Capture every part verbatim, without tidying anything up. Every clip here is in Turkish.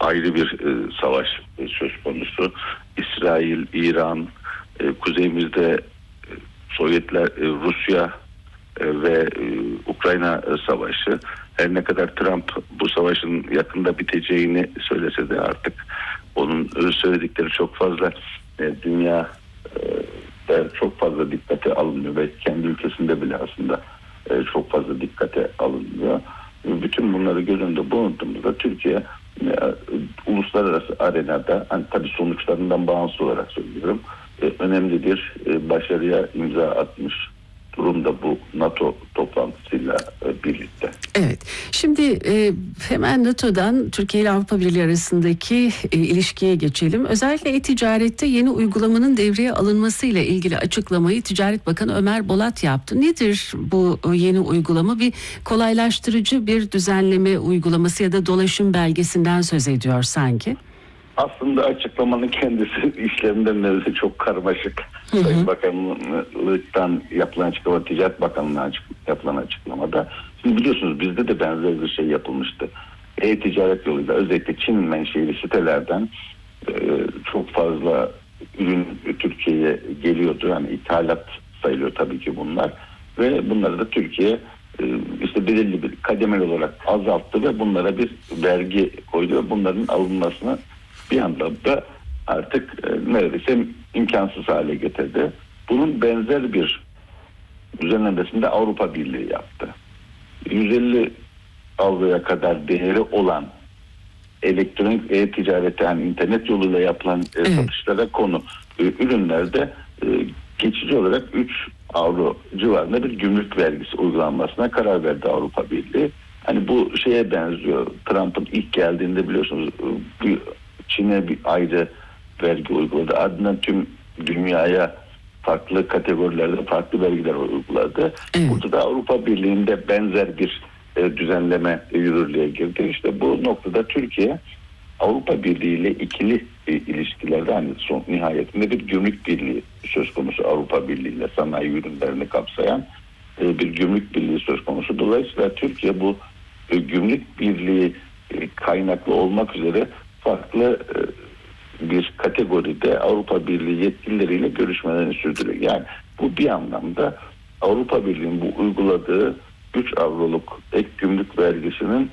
ayrı bir e, savaş e, söz konusu. İsrail, İran, e, kuzeyimizde e, Sovyetler, e, Rusya e, ve e, Ukrayna e, savaşı. Her ne kadar Trump bu savaşın yakında biteceğini söylese de artık onun e, söyledikleri çok fazla e, dünya e, çok fazla dikkate alınmıyor ve kendi ülkesinde bile aslında e, çok fazla dikkate alınmıyor. Bütün bunları göz önünde bulunduğumuzda Türkiye e, uluslararası arenada, hani tabii sonuçlarından bağımsız olarak söylüyorum, e, önemli bir e, başarıya imza atmış durumda bu NATO toplantısıyla e, birlikte. Evet. Şimdi e, hemen NATO'dan Türkiye ile Avrupa Birliği arasındaki e, ilişkiye geçelim. Özellikle e-ticarette yeni uygulamanın devreye alınmasıyla ilgili açıklamayı Ticaret Bakanı Ömer Bolat yaptı. Nedir bu yeni uygulama? Bir kolaylaştırıcı bir düzenleme uygulaması ya da dolaşım belgesinden söz ediyor sanki. Aslında açıklamanın kendisi işlerinden neredeyse çok karmaşık. Hı hı. Sayın Bakanlıktan yapılan açıklama, Ticaret Bakanlığı'na yapılan açıklamada. Şimdi biliyorsunuz bizde de benzer bir şey yapılmıştı. E-ticaret yoluyla özellikle Çin menşeli sitelerden e, çok fazla ürün Türkiye'ye geliyordu. Yani ithalat sayılıyor tabii ki bunlar. Ve bunları da Türkiye e, işte belirli bir kademeli olarak azalttı ve bunlara bir vergi koydu. Bunların alınmasını bir anlamda artık e, neredeyse imkansız hale getirdi. Bunun benzer bir düzenlemesini de Avrupa Birliği yaptı. yüz elli avroya kadar değeri olan elektronik e-ticarete, yani internet yoluyla yapılan e, evet. satışlara konu e, ürünlerde e, geçici olarak üç avro civarında bir gümrük vergisi uygulanmasına karar verdi Avrupa Birliği. Hani bu şeye benziyor. Trump'ın ilk geldiğinde biliyorsunuz bir Çin'e bir ayrı vergi uyguladı. Ardından tüm dünyaya farklı kategorilerde farklı vergiler uyguladı. Evet. Burada da Avrupa Birliği'nde benzer bir e, düzenleme e, yürürlüğe girdi. İşte bu noktada Türkiye Avrupa Birliği ile ikili e, ilişkilerde hani son nihayetinde bir gümrük birliği söz konusu. Avrupa Birliği ile sanayi ürünlerini kapsayan e, bir gümrük birliği söz konusu. Dolayısıyla Türkiye bu e, gümrük birliği e, kaynaklı olmak üzere farklı e, bir kategoride Avrupa Birliği yetkilileriyle görüşmelerini sürdürüyor. Yani bu bir anlamda Avrupa Birliği'nin bu uyguladığı üç avroluk ek gümrük vergisinin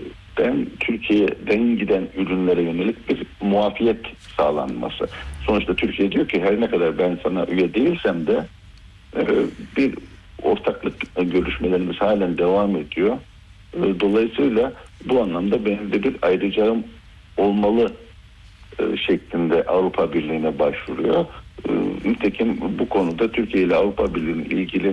ben Türkiye'den giden ürünlere yönelik bir muafiyet sağlanması. Sonuçta Türkiye diyor ki her ne kadar ben sana üye değilsem de e, bir ortaklık görüşmelerimiz halen devam ediyor. E, dolayısıyla bu anlamda benim de bir ayrıcalığım olmalı şeklinde Avrupa Birliği'ne başvuruyor. Nitekim bu konuda Türkiye ile Avrupa Birliği'nin ilgili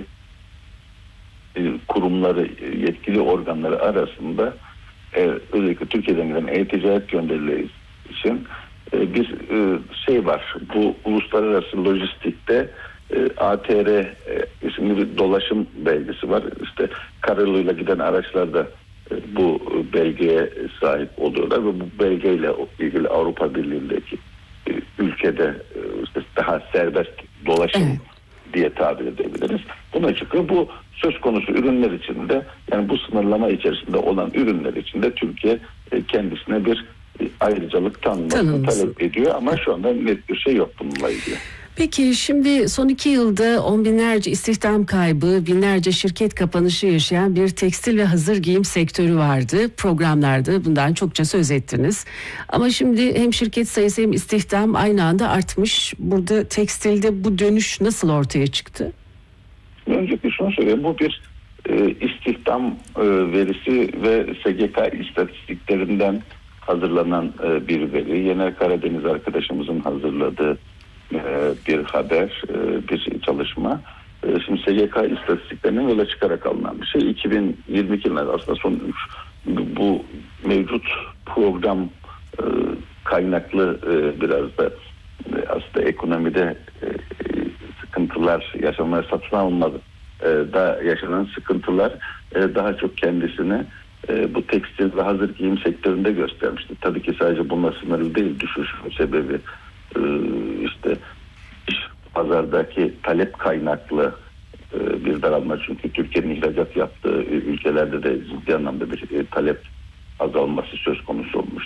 kurumları, yetkili organları arasında özellikle Türkiye'den gelen e-ticaret gönderileri için bir şey var. Bu uluslararası lojistikte A T R isimli bir dolaşım belgesi var. İşte karayoluyla giden araçlarda bu belgeye sahip oluyorlar ve bu belgeyle ilgili Avrupa Birliği'ndeki ülkede işte daha serbest dolaşım evet. diye tabir edebiliriz. Buna çıkıyor. Bu söz konusu ürünler içinde, yani bu sınırlama içerisinde olan ürünler içinde Türkiye kendisine bir ayrıcalık tanımasını talep ediyor ama şu anda net bir şey yok bununla ilgili. Peki şimdi son iki yılda on binlerce istihdam kaybı, binlerce şirket kapanışı yaşayan bir tekstil ve hazır giyim sektörü vardı. Programlarda bundan çokça söz ettiniz. Ama şimdi hem şirket sayısı hem istihdam aynı anda artmış. Burada tekstilde bu dönüş nasıl ortaya çıktı? Öncelikle şunu söyleyeyim. Bu bir e, istihdam e, verisi ve S G K istatistiklerinden hazırlanan e, bir veri. Yener Karadeniz arkadaşımızın hazırladığı bir haber, bir çalışma. Şimdi S G K istatistiklerinden yola çıkarak alınan bir şey. iki bin yirmi iki yılında aslında son bu mevcut program kaynaklı biraz da aslında ekonomide sıkıntılar yaşanmaya satın alınmadı. Da yaşanan sıkıntılar daha çok kendisini bu tekstil ve hazır giyim sektöründe göstermişti. Tabii ki sadece bununla sınırlı değil. Düşüşün sebebi işte pazardaki talep kaynaklı bir daralma, çünkü Türkiye'nin ihracat yaptığı ülkelerde de ciddi anlamda bir talep azalması söz konusu olmuş.